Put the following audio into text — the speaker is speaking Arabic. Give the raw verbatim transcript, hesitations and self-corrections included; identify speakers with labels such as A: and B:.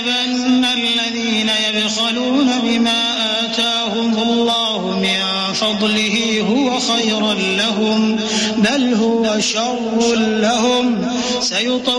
A: يحسبن الذين يبخلون بما آتاهم الله من فضله هو خيرا لهم بل هو شر لهم سيطوقون